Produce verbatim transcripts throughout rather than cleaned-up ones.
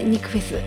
えー、肉フェス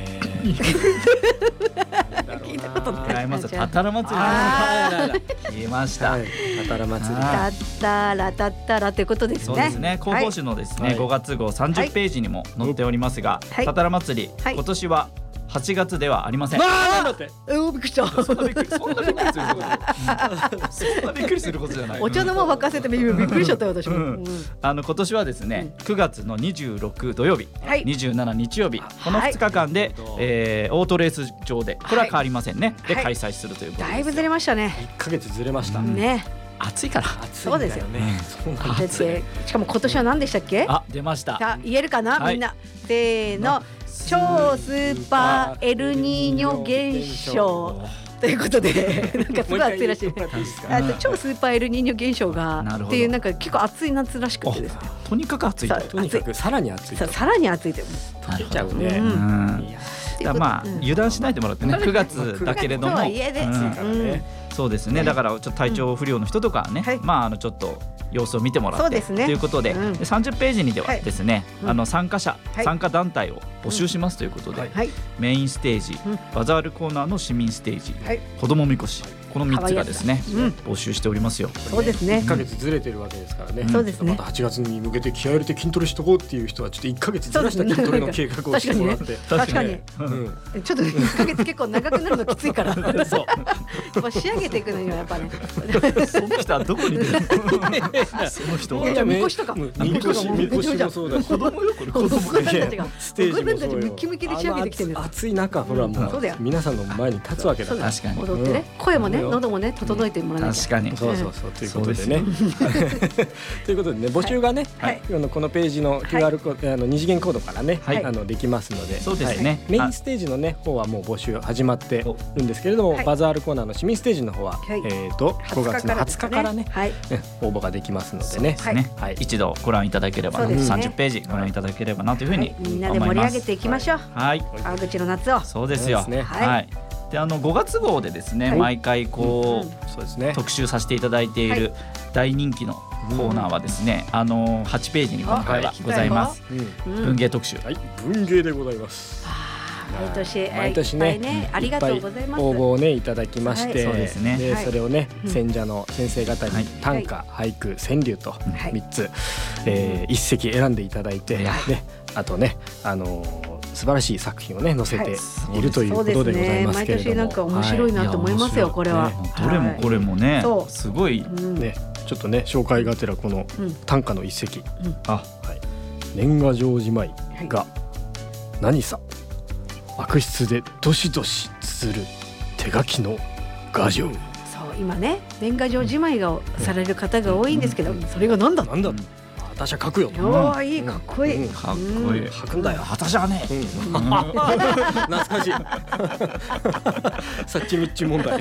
聞いたことない。 違います。たたら祭り言いました。 たたら祭り。 たったらたったらということですね。 そうですね。広報誌のですね、はい、ごがつ号さんじゅっページにも載っておりますが、はい、たたら祭り、はい、今年ははちがつではありません。 まあなんだって。 えー、びっくりした。 そんなびっくりそんなびっくりすることそんなびっくりすることじゃない。 お茶の間沸かせてびっくりしちゃったよ私も、うん、 あの今年はですね、うん、くがつのにじゅうろく土曜日、はい、にじゅうしち日曜日、このふつかかんで、はい、えー、オートレース場でこれは変わりませんね、はい、で開催するということです。 だいぶずれましたね。 いっかげつずれました、うん、 ね。 暑いから。 そうですよね。しかも今年は何でしたっけ？ あ、出ました。 さあ言えるかな、はい、みんなせーの、超スーパーエルニーニョ現象ということでなんかすごい暑いらしいね。あと超スーパーエルニーニョ現象がっていうなんか結構暑い夏らしくてですね。 とにかく暑い。 とにかくさらに暑い。 ささらに暑いでも溶けちゃうね。 まあ油断しないでもらってね。くがつだけれども。そうですね。だからちょっと体調不良の人とかね、まああのちょっと様子を見てもらってということで、さんじゅっページにではですね、あの参加者、参加団体を募集しますということで、メインステージ、バザールコーナーの市民ステージ、子どもみこし、このみっつがですね、募集しておりますよ。 そうですね。 いっかげつずれてるわけですからね。 そうですね。 またはちがつに向けて気合い入れて筋トレしとこうっていう人はちょっといっかげつずらした筋トレの計画をしてもらって。 確かに。ちょっといっかげつ結構長くなるのきついから。そう。仕上げていくのにはやっぱね。 その人はどこに出る？その人は。 じゃあみこしとか。 みこしみこしもそうだし。 子供よこれ。子供たちが。 ステージもそうよ。 ムキムキで仕上げてきてるんです。 暑い中ほらもう皆さんの前に立つわけだ。 確かに。 踊ってね。声もね、喉もね整えてもらわなきゃ。 確かに。 そうそうそうということでね。ということでね、募集がね、このページの キューアール コード、あの二次元コードからね、あのできますので。 そうですね。 メインステージのね方はもう募集始まってるんですけれども、バザールコーナーの市民ステージの方はえっとごがつのはつかからね応募ができますのでね。 一度ご覧いただければな、さんじゅっページご覧いただければなというふうにみんなで盛り上げていきましょう。 はい。 川口の夏を。 そうですよ。はい。であのごがつ号でですね、毎回こう特集させていただいている大人気のコーナーはですね、あのはちページに今回はございます。文芸特集。 はい、文芸でございます。 毎年毎年ね、 ありがとうございます。 応募をねいただきまして、 そうですね。 でそれをね選者の先生方に短歌、俳句、川柳とみっつ一席選んでいただいて、ね、あとねあの素晴らしい作品をね載せているということでございますけれども、毎年なんか面白いなと思いますよこれは。 どれもこれもねすごいね。ちょっとね紹介がてらこの短歌の一席、あ、はい、年賀状じまいが何さ悪質でどしどし綴る手書きの賀状。そう今ね年賀状じまいがされる方が多いんですけど、それがなんだなんだ私は書くよ。 おーいいかっこいい。 かっこいい。 書くんだよ。 私はね。 懐かしい。さっちみっち問題。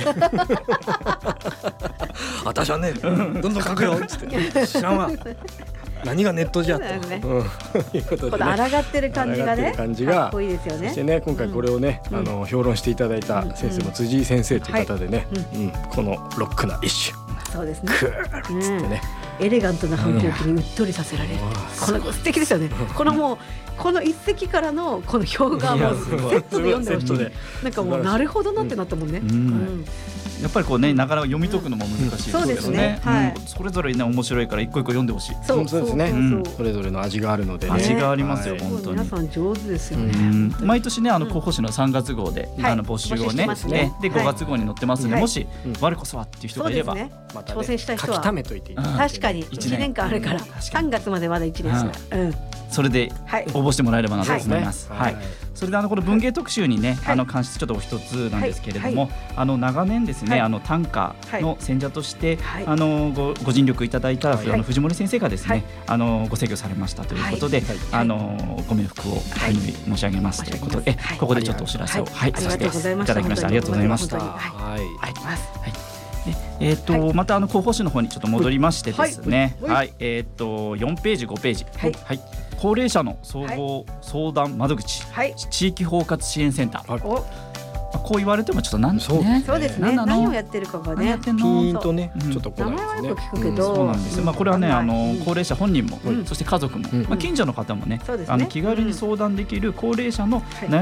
私はねどんどん書くよっつって知らんわ。何がネットじゃということでね。 抗ってる感じがね。かっこいいですよね。 そしてね今回これをねあの評論していただいた先生も辻井先生という方でね、このロックな一種。 そうですね。 クーッつってね。 エレガントな反響機にうっとりさせられる、この素敵ですよね。このもうこの一席からのこの表がもうセットで読んでほしい。なんかもうなるほどなってなったもんね。 やっぱりこうねなかなか読み解くのも難しいですよね。それぞれね面白いから一個一個読んでほしい。 そうですね。それぞれの味があるので味がありますよ本当に。 皆さん上手ですよね。 毎年ねあの広報誌のさんがつ号であの募集をねでごがつ号に載ってますので、もし我こそはっていう人がいれば挑戦したい人は書き溜めといていただいて。 確かにいちねんかんあるからさんがつまでまだいちねんですから、 それで応募してもらえればなと思います。はい。それであのこの文芸特集にねあの関してちょっとお一つなんですけれども、あの長年ですねあの短歌の選者としてあのごご尽力いただいたあの藤森先生がですねあのご逝去されましたということで、あのご冥福をお祈り申し上げますということで、ここでちょっとお知らせをはいさせていただきました。ありがとうございました。はい。はい。えー、とまたあの広報誌の方にちょっと戻りましてですね、はい、はい、えー、とよんページごページ、はいはい、高齢者の総合相談窓口、はい、地域包括支援センター、はい、こう言われてもちょっと何そうですね、何をやってるかがねピーンとねちょっと名前はよく聞くけど、 そうなんですよ。まあこれはねあの高齢者本人もそして家族もまあ近所の方もねあの気軽に相談できる高齢者の